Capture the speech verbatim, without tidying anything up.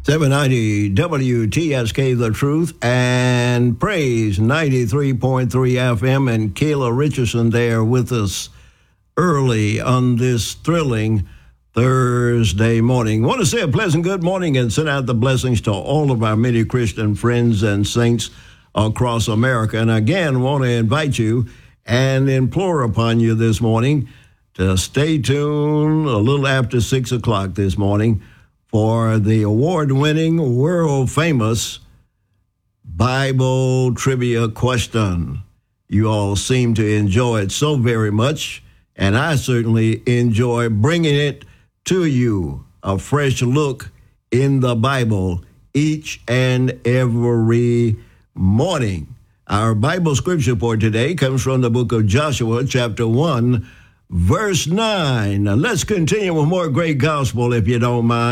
seven ninety W T S K The Truth and Praise ninety-three point three F M, and Kayla Richardson there with us early on this thrilling Thursday morning. I want to say a pleasant good morning and send out the blessings to all of our many Christian friends and saints across America. And again, want to invite you and implore upon you this morning to stay tuned a little after six o'clock this morning for the award-winning, world-famous Bible trivia question. You all seem to enjoy it so very much, and I certainly enjoy bringing it to you, a fresh look in the Bible each and every morning. Our Bible scripture for today comes from the book of Joshua, chapter one, verse nine. Now, let's continue with more great gospel, if you don't mind.